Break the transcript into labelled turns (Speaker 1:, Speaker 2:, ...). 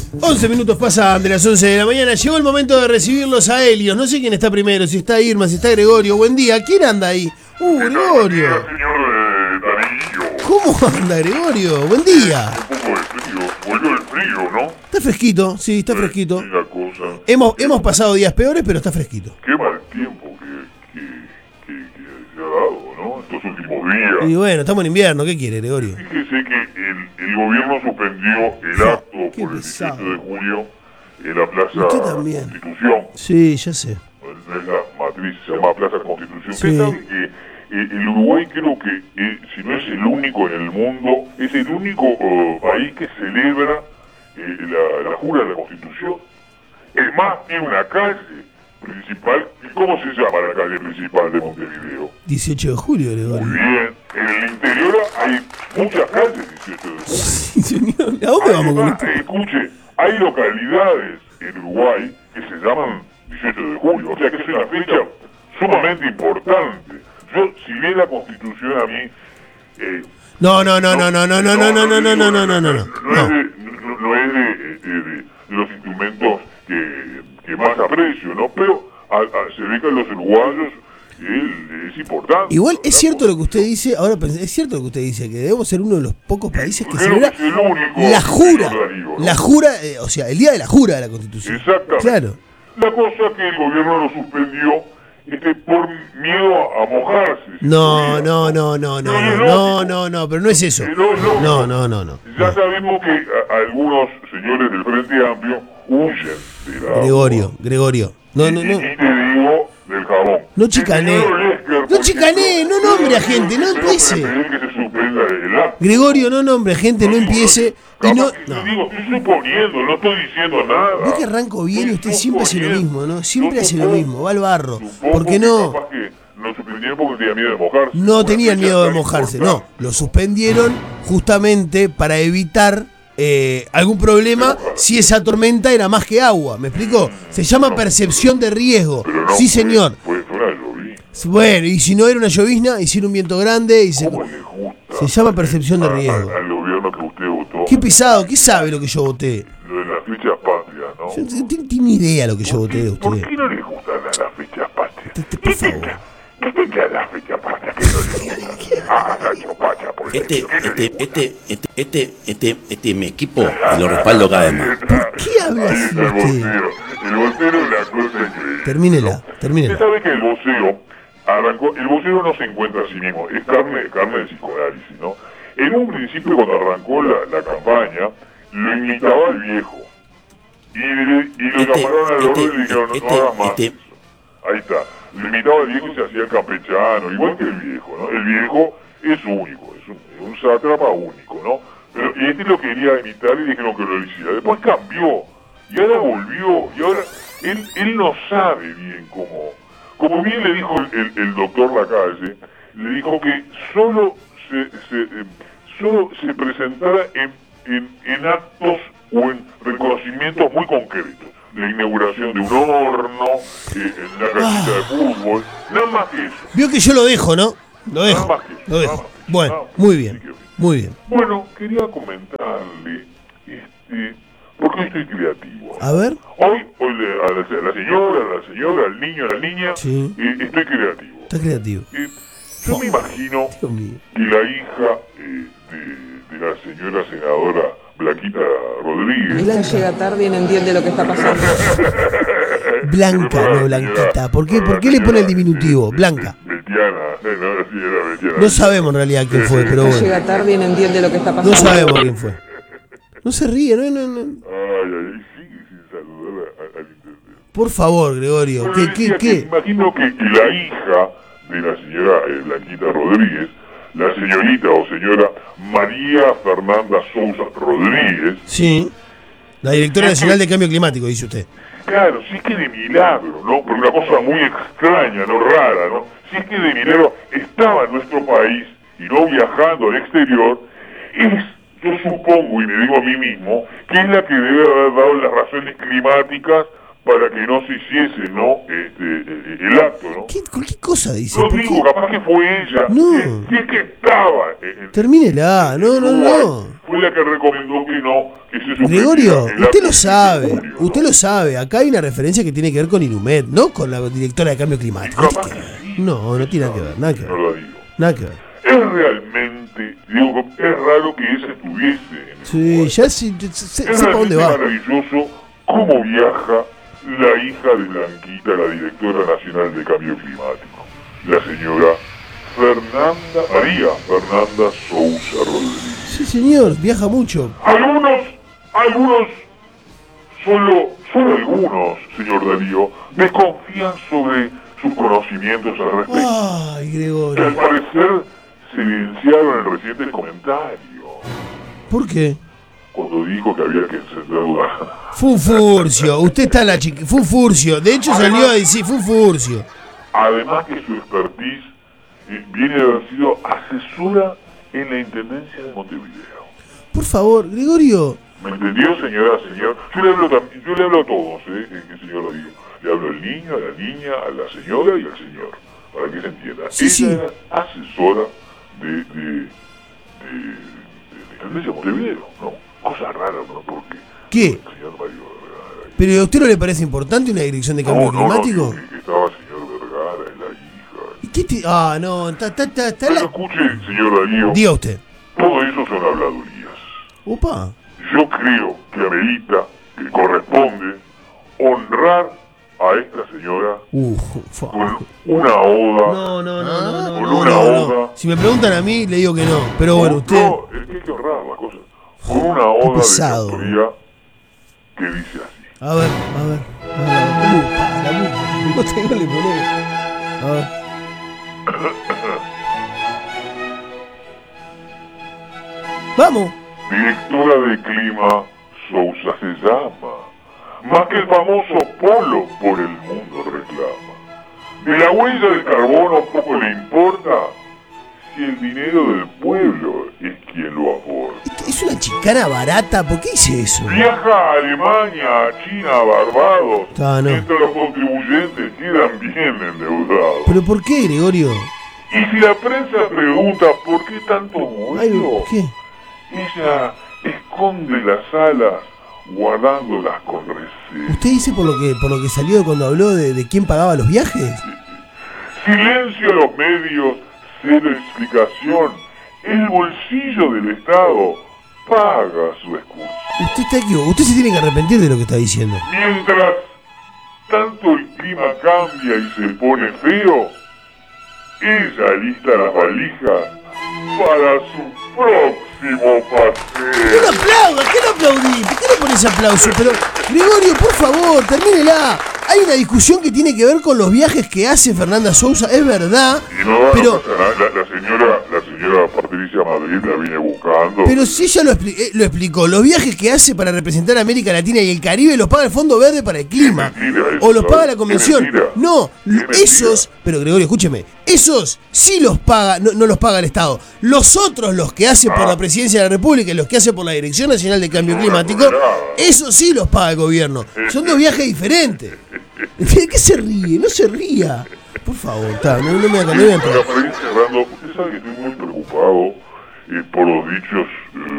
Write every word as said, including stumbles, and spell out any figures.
Speaker 1: once minutos pasan de las once de la mañana. Llegó el momento de recibirlos a Helios. No sé quién está primero, si está Irma, si está Gregorio. Buen día. ¿Quién anda ahí? Uh, Gregorio.
Speaker 2: Buen día, señor Darío.
Speaker 1: ¿Cómo anda, Gregorio? Buen día.
Speaker 2: Un poco de frío. Volvió el frío, ¿no?
Speaker 1: Está fresquito, sí, está
Speaker 2: Sí,
Speaker 1: fresquito.
Speaker 2: sí, la cosa.
Speaker 1: Hemos, hemos pasado días peores, pero está fresquito.
Speaker 2: Qué mal tiempo que, que, que, que se ha dado, ¿no? Estos últimos días.
Speaker 1: Y bueno, estamos en invierno. ¿Qué quiere, Gregorio?
Speaker 2: Fíjese que el, el gobierno suspendió el
Speaker 1: Ja,
Speaker 2: acto
Speaker 1: qué
Speaker 2: por el
Speaker 1: pesado.
Speaker 2: diecisiete de julio en la Plaza
Speaker 1: Usted también.
Speaker 2: Constitución.
Speaker 1: Sí, ya sé.
Speaker 2: Es la matriz, se llama Plaza Constitución.
Speaker 1: Sí.
Speaker 2: Usted sabe que eh, el Uruguay creo que, eh, si no es el único en el mundo, es el único uh, país que celebra eh, la, la jura de la Constitución. Es más, tiene una calle principal. ¿Cómo se llama la calle principal de Montevideo?
Speaker 1: dieciocho de julio,
Speaker 2: Muy
Speaker 1: Gregorio.
Speaker 2: bien. En el interior hay muchas calles dieciocho de julio.
Speaker 1: Sí, señor. ¿A dónde vamos con esto?
Speaker 2: Además, escuche, hay localidades en Uruguay que se llaman dieciocho de julio, o sea que es una fecha sumamente importante. Yo, si lee la Constitución a mí... Eh,
Speaker 1: No, no, no, no, no, no, no, no, no, no, no, no, no, no, no,
Speaker 2: no es
Speaker 1: no.
Speaker 2: de, no, no es de, de, de los instrumentos que, que más aprecio, ¿no? Pero a, a, se ve que a los uruguayos él, es importante.
Speaker 1: Igual es
Speaker 2: ¿no?
Speaker 1: cierto lo que usted dice, ahora pensé, es cierto lo que usted dice, que debemos ser uno de los pocos países que
Speaker 2: Creo
Speaker 1: celebra
Speaker 2: que es el único,
Speaker 1: la jura,
Speaker 2: señor Darío, ¿no?
Speaker 1: la jura, eh, o sea, el día de la jura de la Constitución.
Speaker 2: Exactamente.
Speaker 1: Claro.
Speaker 2: La cosa que el gobierno lo suspendió este, por miedo a, a mojarse.
Speaker 1: No,
Speaker 2: señoría.
Speaker 1: no, no, no, no,
Speaker 2: es
Speaker 1: no,
Speaker 2: lógico.
Speaker 1: no, no, no, pero no es eso.
Speaker 2: Eh, no es lógico.
Speaker 1: No, no, no, no.
Speaker 2: Ya
Speaker 1: no.
Speaker 2: sabemos que a- algunos señores del Frente Amplio huyen de la...
Speaker 1: Gregorio, Gregorio. No, no,
Speaker 2: Y,
Speaker 1: no.
Speaker 2: y te digo del jabón.
Speaker 1: No chicanee.
Speaker 2: El señor Lesker,
Speaker 1: No
Speaker 2: por
Speaker 1: chicanee,
Speaker 2: ejemplo,
Speaker 1: no nombre a gente, no
Speaker 2: pero
Speaker 1: empiece.
Speaker 2: preferir que se suspenda el acto.
Speaker 1: Gregorio, no nombre, gente, no empiece. Y
Speaker 2: Capaz
Speaker 1: no.
Speaker 2: que-
Speaker 1: No.
Speaker 2: Digo, estoy suponiendo, no estoy diciendo nada.
Speaker 1: Ve que arranco bien y usted
Speaker 2: Estoy
Speaker 1: siempre hace lo
Speaker 2: suponiendo.
Speaker 1: mismo, ¿no? Siempre
Speaker 2: Yo
Speaker 1: hace lo
Speaker 2: supongo-
Speaker 1: mismo, va al barro.
Speaker 2: supongo
Speaker 1: ¿Por qué
Speaker 2: que
Speaker 1: no?
Speaker 2: capaz que lo suspendieron porque tenía miedo de mojarse.
Speaker 1: No
Speaker 2: Una
Speaker 1: tenían
Speaker 2: fecha
Speaker 1: miedo de
Speaker 2: tan
Speaker 1: mojarse, no.
Speaker 2: importante.
Speaker 1: Lo suspendieron justamente para evitar eh, algún problema si esa tormenta era más que agua. ¿Me explico? Se llama percepción de riesgo.
Speaker 2: Pero no,
Speaker 1: Sí,
Speaker 2: fue-
Speaker 1: señor.
Speaker 2: Fue, fue una llovizna.
Speaker 1: Bueno, y si no era una llovizna, hicieron un viento grande y se...
Speaker 2: ¿Cómo le gusta?
Speaker 1: Se llama percepción de
Speaker 2: a- a-
Speaker 1: riesgo.
Speaker 2: Al gobierno que usted votó.
Speaker 1: Qué pesado, ¿qué sabe lo que yo voté?
Speaker 2: Lo de las fechas patrias, ¿no?
Speaker 1: Yo no tengo ni idea lo que yo voté de
Speaker 2: ¿Por
Speaker 1: usted.
Speaker 2: qué no le gustan las, las fechas patrias?
Speaker 1: Te- te- por favor.
Speaker 2: ¿Qué tendrá las fechas patrias que no le gustan? Ah, Sancho Pacha, por
Speaker 3: Este,
Speaker 2: ejemplo. ¿Qué le
Speaker 3: este, este, este, este, este, este, mi equipo, y lo respaldo cada vez más.
Speaker 1: ¿Por qué habla
Speaker 2: Ahí
Speaker 1: así
Speaker 2: está el
Speaker 1: usted?
Speaker 2: vocero. El vocero es la cosa increíble.
Speaker 1: Termínela,
Speaker 2: Usted
Speaker 1: termínela.
Speaker 2: sabe que el vocero arrancó, el vocero no se encuentra a sí mismo, es carne, carne de psicoanálisis, ¿no? En un principio, cuando arrancó la, la campaña, lo imitaba al viejo. Y, le- y lo
Speaker 3: Este,
Speaker 2: llamaron al
Speaker 3: este,
Speaker 2: orden y le dijeron, no,
Speaker 3: este,
Speaker 2: no hagas más
Speaker 3: este.
Speaker 2: eso. Ahí está. Lo imitaba al viejo y se hacía el campechano, igual que el viejo, ¿no? El viejo es único, es un, es un sátrapa único, ¿no? Pero y este lo quería imitar y dijeron que lo hiciera. Después cambió, y ahora volvió, y ahora él, él no sabe bien cómo... Como bien le dijo el, el, el doctor Lacalle, le dijo que solo se, se, eh, solo se presentara en, en, en actos o en reconocimientos muy concretos. La inauguración de un horno, eh, en la cancha de fútbol, nada más que eso.
Speaker 1: Vio que yo lo dejo, ¿no? Lo
Speaker 2: Nada
Speaker 1: dejo,
Speaker 2: más que eso,
Speaker 1: lo
Speaker 2: nada
Speaker 1: dejo.
Speaker 2: más que eso,
Speaker 1: Bueno,
Speaker 2: nada más.
Speaker 1: muy
Speaker 2: Así
Speaker 1: bien,
Speaker 2: que-
Speaker 1: muy bien.
Speaker 2: Bueno, quería comentarle, este, porque hoy estoy creativo.
Speaker 1: A ver.
Speaker 2: Hoy, hoy le- a la, a la señora, a la señora, al niño, a la niña,
Speaker 1: Sí.
Speaker 2: eh, estoy creativo.
Speaker 1: Está creativo.
Speaker 2: Eh, yo me imagino
Speaker 1: Dios mío.
Speaker 2: que la hija eh, de, de la señora senadora Blanquita Rodríguez,
Speaker 4: Ella llega tarde y no entiende lo que está pasando.
Speaker 1: Blanca, no Blanquita. ¿Por qué, ¿Por qué le pone el diminutivo? Blanca.
Speaker 2: Betiana, eh, no, sí, era Betiana.
Speaker 1: No sabemos en realidad quién fue, pero
Speaker 4: Ella
Speaker 1: bueno.
Speaker 4: llega tarde y no entiende lo que está pasando.
Speaker 1: No sabemos quién fue. No se ríe, no, no, no.
Speaker 2: Ay, ay, sigue sin saludar a- a- al intendente.
Speaker 1: Por favor, Gregorio.
Speaker 2: Bueno,
Speaker 1: ¿Qué,
Speaker 2: decía
Speaker 1: qué,
Speaker 2: que
Speaker 1: qué?
Speaker 2: Imagino que, que la hija de la señora eh, Blanquita Rodríguez, la señorita o señora María Fernanda Sousa Rodríguez,
Speaker 1: Sí. La directora nacional de cambio climático, dice usted.
Speaker 2: claro, sí que de milagro, ¿no? Pero una cosa muy extraña, no rara, ¿no? Sí que de milagro estaba en nuestro país y no viajando al exterior, es, yo supongo y me digo a mí mismo, que es la que debe haber dado las razones climáticas para que no se hiciese, ¿no? Este, el acto, ¿no?
Speaker 1: ¿Qué, ¿Qué cosa dice?
Speaker 2: No
Speaker 1: ¿Por
Speaker 2: digo,
Speaker 1: qué?
Speaker 2: capaz que fue ella.
Speaker 1: No.
Speaker 2: Si, si es que estaba. En,
Speaker 1: Termínela, no, no, no.
Speaker 2: Fue la que recomendó que no, que se suspendiera
Speaker 1: Gregorio,
Speaker 2: el
Speaker 1: usted
Speaker 2: acto
Speaker 1: lo
Speaker 2: de
Speaker 1: sabe,
Speaker 2: julio, ¿no?
Speaker 1: usted lo sabe. Acá hay una referencia que tiene que ver con Inumet, no con la directora de Cambio Climático.
Speaker 2: Capaz
Speaker 1: ¿Qué?
Speaker 2: que sí.
Speaker 1: No, no tiene nada que ver, nada que ver.
Speaker 2: No lo digo.
Speaker 1: Nada que ver.
Speaker 2: Es realmente, digo, es raro que ella estuviese en el
Speaker 1: Sí,
Speaker 2: lugar.
Speaker 1: ya sí, se- se-
Speaker 2: Es
Speaker 1: sepa dónde
Speaker 2: realmente
Speaker 1: va.
Speaker 2: maravilloso cómo viaja la hija de Blanquita, la directora nacional de Cambio Climático, la señora Fernanda, María Fernanda Sousa Rodríguez.
Speaker 1: Sí, señor, viaja mucho.
Speaker 2: Algunos, algunos, solo, solo algunos, señor Darío, desconfían sobre sus conocimientos al respecto.
Speaker 1: Ay,
Speaker 2: Que al
Speaker 1: Gregorio.
Speaker 2: parecer se evidenciaron en recientes comentarios,
Speaker 1: ¿Por qué?
Speaker 2: cuando dijo que había que encender la...
Speaker 1: Fue un furcio, usted está en la chica. Fue un furcio. De hecho salió a decir, fue un furcio.
Speaker 2: Además que su expertise eh, viene de haber sido asesora en la Intendencia de Montevideo.
Speaker 1: Por favor, Gregorio.
Speaker 2: ¿Me entendió, señora, señor? Yo le hablo, tam- yo le hablo a todos, ¿eh? El señor lo digo. Le hablo al niño, a la niña, a la señora y al señor, para que se entienda.
Speaker 1: Sí,
Speaker 2: Ella
Speaker 1: sí.
Speaker 2: era asesora de, de, de, de la Intendencia de Montevideo, ¿no? Cosa rara, ¿no? Porque
Speaker 1: ¿Qué?
Speaker 2: el señor Mario Vergara...
Speaker 1: ¿Pero a usted no le parece importante una dirección de cambio
Speaker 2: No, no, no,
Speaker 1: climático?
Speaker 2: digo que, que estaba el señor Vergara, la hija...
Speaker 1: ¿Y qué te.? Ah, no, está, está, está, está
Speaker 2: Pero
Speaker 1: la.
Speaker 2: escuche, señor Darío,
Speaker 1: Diga usted.
Speaker 2: todo eso son habladurías.
Speaker 1: Opa.
Speaker 2: Yo creo que amerita, que corresponde, honrar a esta señora
Speaker 1: Uh, fa.
Speaker 2: con una oda.
Speaker 1: No, no, no, no, no,
Speaker 2: Con
Speaker 1: no,
Speaker 2: una
Speaker 1: no, no.
Speaker 2: oda.
Speaker 1: Si me preguntan a mí, le digo que no. Pero bueno,
Speaker 2: con-
Speaker 1: usted.
Speaker 2: No, es que hay que honrar las cosas. Con una oda de
Speaker 1: pesado.
Speaker 2: autoría que dice así.
Speaker 1: A ver, a ver. A ver. Upa, la puta. No tengo le ponés. A ver. Vamos.
Speaker 2: Directora de Clima Sousa se llama. Más que el famoso polo por el mundo reclama. De la huella de carbono poco le importa si el dinero del pueblo es quien lo aporta.
Speaker 1: Esto es una chicana barata. ¿Por qué hice eso?
Speaker 2: Viaja a Alemania, a China, a Barbados,
Speaker 1: Ah, no.
Speaker 2: mientras los contribuyentes quedan bien endeudados.
Speaker 1: ¿Pero por qué, Gregorio?
Speaker 2: Y si la prensa pregunta por qué tanto
Speaker 1: Ay,
Speaker 2: vuelo,
Speaker 1: ¿qué?
Speaker 2: ella esconde las alas guardándolas con recelo.
Speaker 1: ¿Usted dice por lo que por lo que salió cuando habló de, de quién pagaba los viajes?
Speaker 2: Silencio a los medios, cero explicación. El bolsillo del Estado paga su excursión.
Speaker 1: Usted está equivocado. Usted se tiene que arrepentir de lo que está diciendo.
Speaker 2: Mientras tanto el clima cambia y se pone feo, ella alista las valijas para su próximo
Speaker 1: ¿Qué no
Speaker 2: paseo.
Speaker 1: aplauda? ¿Qué no aplaudí? ¿Por qué no pones aplauso? Pero, Gregorio, por favor, termínela. Hay una discusión que tiene que ver con los viajes que hace Fernanda Sousa, es verdad.
Speaker 2: Y no, no
Speaker 1: Pero,
Speaker 2: pasa nada, la, la señora, la señora Patricia Madrid la viene buscando.
Speaker 1: pero si ella lo, expli- eh, lo explicó, los viajes que hace para representar a América Latina y el Caribe los paga el Fondo Verde para el Clima.
Speaker 2: Es mentira eso,
Speaker 1: O los paga
Speaker 2: ¿sabes?
Speaker 1: la
Speaker 2: Es
Speaker 1: Convención.
Speaker 2: mentira.
Speaker 1: No,
Speaker 2: Es mentira.
Speaker 1: esos, pero Gregorio, escúcheme, esos sí los paga, no, no los paga el Estado. Los otros, los que hace por
Speaker 2: Ah.
Speaker 1: la Presidencia de la República y los que hace por la Dirección Nacional de Cambio
Speaker 2: No,
Speaker 1: Climático,
Speaker 2: no, no.
Speaker 1: esos sí los paga el gobierno. Son dos viajes diferentes. ¿De qué se ríe? No se ría. Por favor, está, no, no me haga, no me haga.
Speaker 2: Para, para ir cerrando, usted sabe que estoy muy preocupado eh, por los dichos